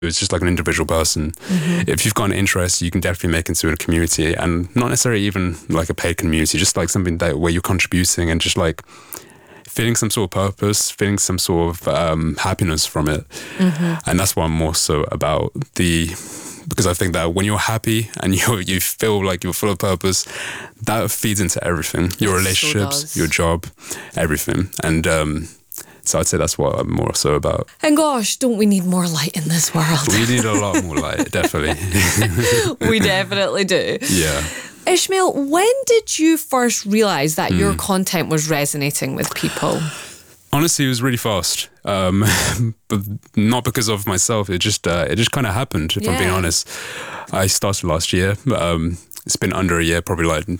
It's just like an individual person. If you've got an interest, you can definitely make into a community, and not necessarily even like a paid community, just like something that where you're contributing and just like feeling some sort of purpose, feeling some sort of happiness from it. And that's what I'm more so about. Because I think that when you're happy and you feel like you're full of purpose, that feeds into everything. Your relationships, your job, everything. And so I'd say that's what I'm more so about. And gosh, don't we need more light in this world? We need a lot more light, definitely. We definitely do. Yeah. Ishmael, when did you first realise that your content was resonating with people? Honestly, it was really fast. But not because of myself. It just kind of happened, if I'm being honest. I started last year. It's been under a year, probably like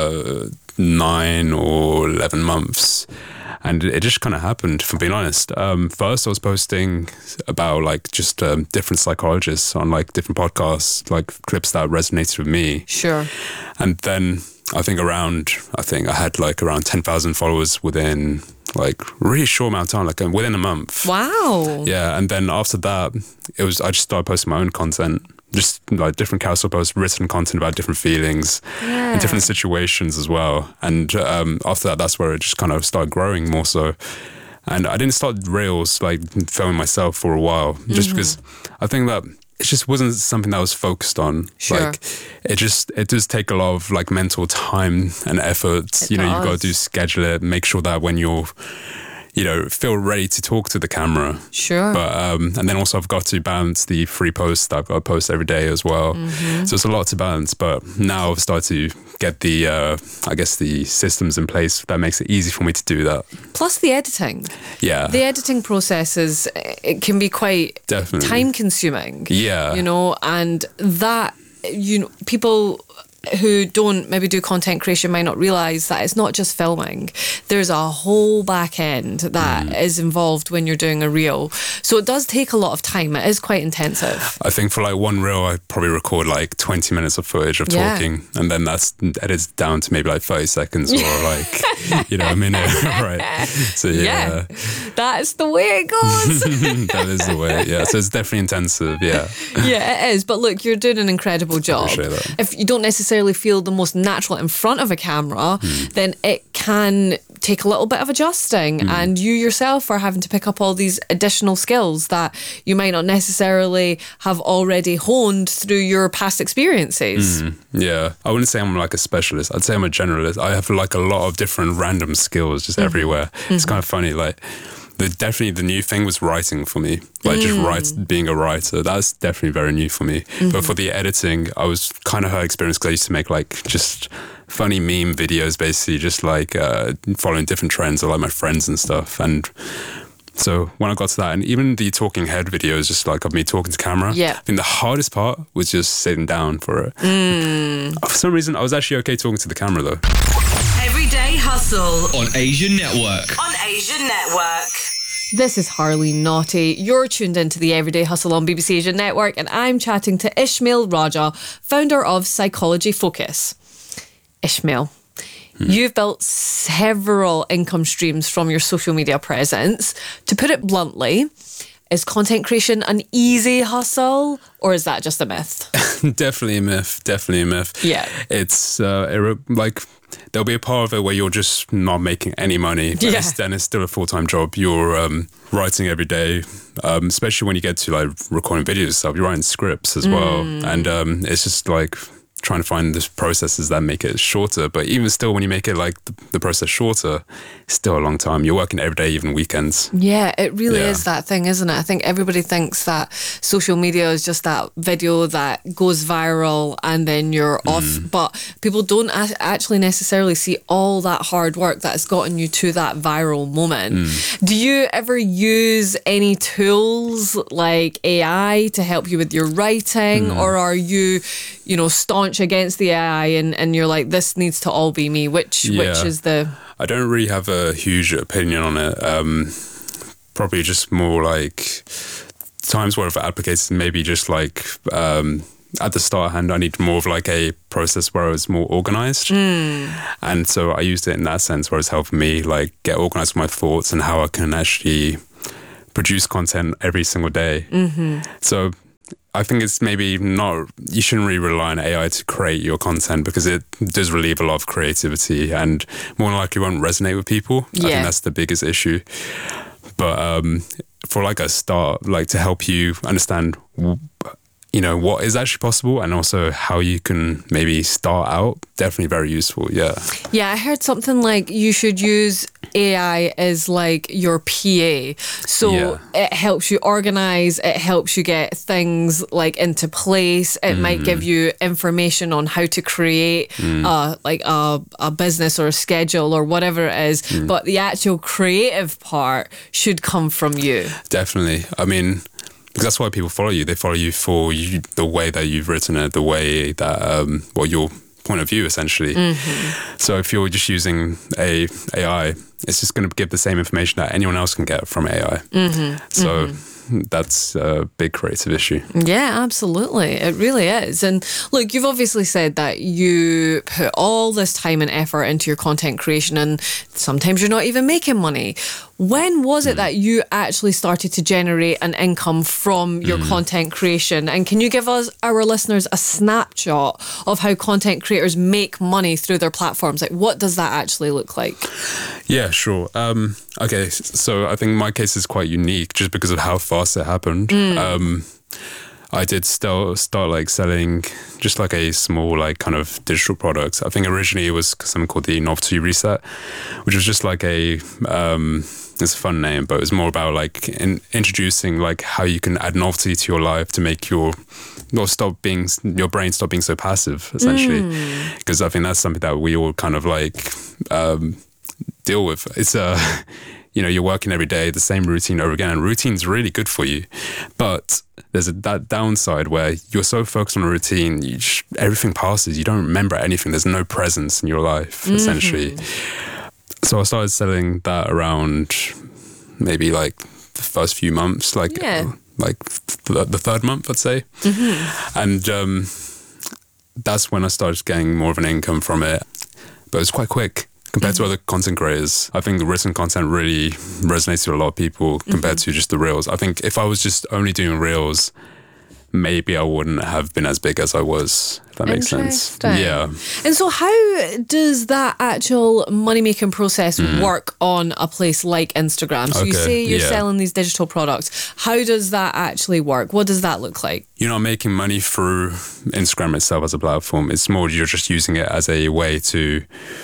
9 or 11 months. And it just kind of happened, if I'm being honest. First, I was posting about like just different psychologists on like different podcasts, like clips that resonated with me. Sure. And then I think I had like around 10,000 followers within like really short amount of time, like within a month. Wow. Yeah. And then after that, I just started posting my own content. Just like different carousel posts, written content about different feelings and different situations as well. And after that, that's where it just kind of started growing more so. And I didn't start Reels, like filming myself for a while, just because I think that it just wasn't something that I was focused on. Sure. Like it does take a lot of like mental time and effort. You've got to schedule it, make sure that when you're feel ready to talk to the camera. Sure. But and then also I've got to balance the free posts that I've got to post every day as well. So it's a lot to balance. But now I've started to get the systems in place that makes it easy for me to do that. Plus the editing. Yeah. The editing process it can be quite time consuming. Yeah. And that people who don't maybe do content creation might not realise that it's not just filming. There's a whole back end that is involved when you're doing a reel. So it does take a lot of time. It is quite intensive. I think for like one reel, I probably record like 20 minutes of footage of talking, and then that's edited down to maybe like 30 seconds or like, a minute, right? So yeah. That's the way it goes. That is the way, yeah. So it's definitely intensive, yeah. Yeah, it is. But look, you're doing an incredible job. I appreciate that. If you don't necessarily feel the most natural in front of a camera, then it can take a little bit of adjusting, and you yourself are having to pick up all these additional skills that you might not necessarily have already honed through your past experiences. Yeah, I wouldn't say I'm like a specialist. I'd say I'm a generalist. I have like a lot of different random skills just everywhere. It's kind of funny, like definitely the new thing was writing for me. Like just being a writer, that's definitely very new for me. But for the editing, I was kind of her experience because I used to make like just funny meme videos, basically just like following different trends of like my friends and stuff. And so when I got to that, and even the talking head videos, just like of me talking to camera, I think the hardest part was just sitting down for it. For some reason, I was actually okay talking to the camera though. Everyday Hustle on Asian Network. This is Harley Naughty. You're tuned into the Everyday Hustle on BBC Asian Network, and I'm chatting to Ishmael Raja, founder of Psychology Focus. Ishmael, you've built several income streams from your social media presence. To put it bluntly, is content creation an easy hustle, or is that just a myth? Definitely a myth. Yeah. It's like there'll be a part of it where you're just not making any money, but then it's still a full-time job. You're writing every day, especially when you get to like recording videos and stuff. You're writing scripts as well, and it's just like trying to find the processes that make it shorter. But even still, when you make it like the process shorter, it's still a long time. You're working every day, even weekends. Yeah, it really is that thing, isn't it? I think everybody thinks that social media is just that video that goes viral and then you're off. But people don't actually necessarily see all that hard work that's gotten you to that viral moment. Do you ever use any tools like AI to help you with your writing, or are you, staunch against the AI and you're like, this needs to all be me? Which is the... I don't really have a huge opinion on it. Probably just more like times where I've applicated, maybe just like at the start hand, I need more of like a process where I was more organized. And so I used it in that sense where it's helping me like get organized with my thoughts and how I can actually produce content every single day. So I think it's maybe not, you shouldn't really rely on AI to create your content because it does relieve a lot of creativity and more than likely won't resonate with people. I think that's the biggest issue. But for like a start, like to help you understand, you know, what is actually possible and also how you can maybe start out, definitely very useful. Yeah. Yeah, I heard something like you should use AI as like your PA. So it helps you organize, it helps you get things like into place. It might give you information on how to create like a business or a schedule or whatever it is. But the actual creative part should come from you. Definitely. I mean, because that's why people follow you. They follow you for the way that you've written it, the way that, your point of view, essentially. So if you're just using AI, it's just going to give the same information that anyone else can get from AI. So that's a big creative issue. Yeah, absolutely. It really is. And look, you've obviously said that you put all this time and effort into your content creation and sometimes you're not even making money. When was it that you actually started to generate an income from your content creation? And can you give our listeners a snapshot of how content creators make money through their platforms? Like, what does that actually look like? Yeah, sure. Okay, so I think my case is quite unique just because of how fast it happened. I did still start like selling just like a small like kind of digital products. I think originally it was something called the Novelty Reset, which was just like it's a fun name, but it was more about like introducing like how you can add novelty to your life to make your brain stop being so passive, essentially. Because I think that's something that we all kind of like deal with. It's you know, you're working every day, the same routine over again, and routine's really good for you. But there's that downside where you're so focused on a routine, everything passes, you don't remember anything, there's no presence in your life, essentially. So I started selling that around maybe like the first few months, like the third month, I'd say. And that's when I started getting more of an income from it. But it was quite quick. Compared to other content creators, I think the written content really resonates with a lot of people compared to just the reels. I think if I was just only doing reels, maybe I wouldn't have been as big as I was, if that makes sense. Yeah. And so how does that actual money-making process work on a place like Instagram? So you say you're selling these digital products. How does that actually work? What does that look like? You're not making money through Instagram itself as a platform. It's more you're just using it as a way to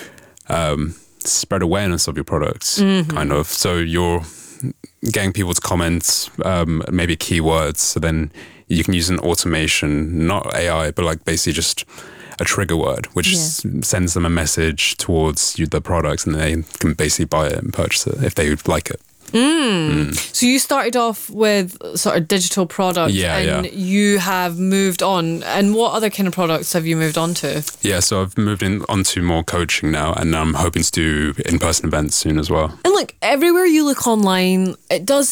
spread awareness of your products, kind of. So you're getting people to comment, maybe keywords. So then you can use an automation, not AI, but like basically just a trigger word, which sends them a message towards the products, and they can basically buy it and purchase it if they like it. So you started off with sort of digital products you have moved on. And what other kind of products have you moved on to? Yeah, so I've moved on to more coaching now, and I'm hoping to do in-person events soon as well. And look, everywhere you look online, it does